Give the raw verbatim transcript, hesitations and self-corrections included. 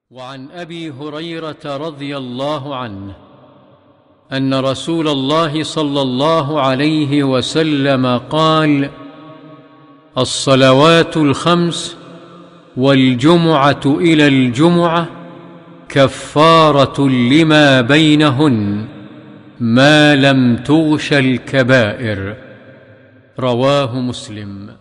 وعن أبي هريرة رضي الله عنه أن رسول الله صلى الله عليه وسلم قال: الصلوات الخمس والجمعة إلى الجمعة كفارة لما بينهن ما لم تغش الكبائر. رواه مسلم.